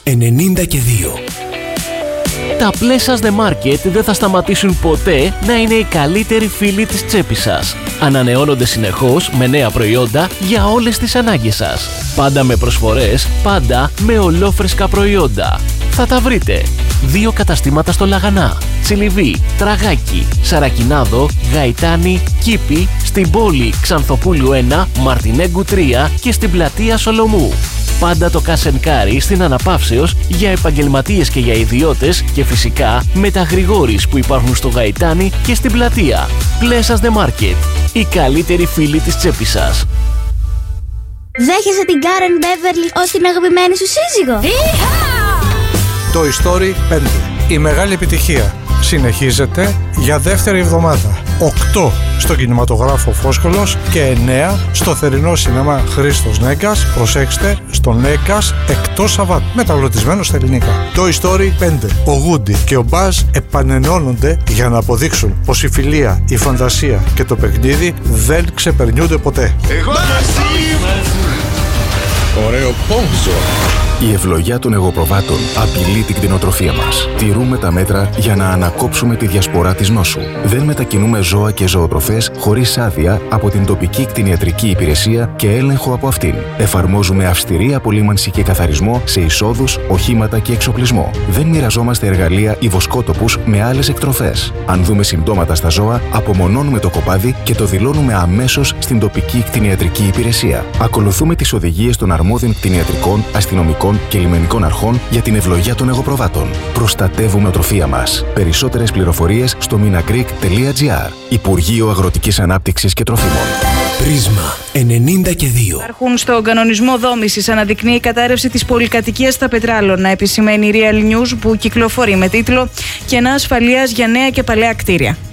92. Τα Pleasures The Market δεν θα σταματήσουν ποτέ να είναι οι καλύτεροι φίλοι της τσέπης σας. Ανανεώνονται συνεχώς με νέα προϊόντα για όλες τις ανάγκες σας. Πάντα με προσφορές, πάντα με ολόφρεσκα προϊόντα. Θα τα βρείτε. 2 καταστήματα στο Λαγανά, Τσιλιβί, Τραγάκι, Σαρακινάδο, Γαϊτάνη, Κήπη, στην πόλη Ξανθοπούλου 1, Μαρτινέγκου 3 και στην πλατεία Σολομού. Πάντα το Cash & Carry στην Αναπαύσεως για επαγγελματίες και για ιδιώτες και φυσικά με τα Γρηγόρης που υπάρχουν στο Γαϊτάνη και στην πλατεία. Pleasures The Market. Οι καλύτεροι φίλοι της τσέπης σας. Δέχεσαι την Karen Beverly ως την αγαπημένη σου σύζυγο? Toy Story 5. Η μεγάλη επιτυχία συνεχίζεται για δεύτερη εβδομάδα. 8 στο κινηματογράφο Φόσκολος και 9 στο θερινό σινεμά Χρήστος Νέκας. Προσέξτε, στο Νέκας εκτός Σαββάτου. Μεταγλωτισμένο στα ελληνικά. Toy Story 5. Ο Woody και ο Buzz επανενώνονται για να αποδείξουν πως η φιλία, η φαντασία και το παιχνίδι δεν ξεπερνιούνται ποτέ. Εγώ μαζί! Ωραίο πόντζο! Η ευλογιά των εγωπροβάτων απειλεί την κτηνοτροφία μας. Τηρούμε τα μέτρα για να ανακόψουμε τη διασπορά της νόσου. Δεν μετακινούμε ζώα και ζωοτροφές χωρίς άδεια από την τοπική κτηνιατρική υπηρεσία και έλεγχο από αυτήν. Εφαρμόζουμε αυστηρή απολύμανση και καθαρισμό σε εισόδους, οχήματα και εξοπλισμό. Δεν μοιραζόμαστε εργαλεία ή βοσκότοπους με άλλες εκτροφές. Αν δούμε συμπτώματα στα ζώα, απομονώνουμε το κοπάδι και το δηλώνουμε αμέσως στην τοπική κτηνιατρική υπηρεσία. Ακολουθούμε τις οδηγίες των αρμόδιων κτηνιατρικών, αστυνομικών και λιμενικών αρχών για την ευλογιά των εγωπροβάτων. Προστατεύουμε οτροφία μας. Περισσότερες πληροφορίες στο minagreek.gr. Υπουργείο Αγροτικής Ανάπτυξης και Τροφίμων. Πρίσμα 92. Υπάρχουν στον κανονισμό δόμησης αναδεικνύει η κατάρρευση της πολυκατοικίας στα Πετράλωνα, επισημαίνει η Real News που κυκλοφορεί με τίτλο «Κενά ασφαλείας για νέα και παλαιά κτίρια».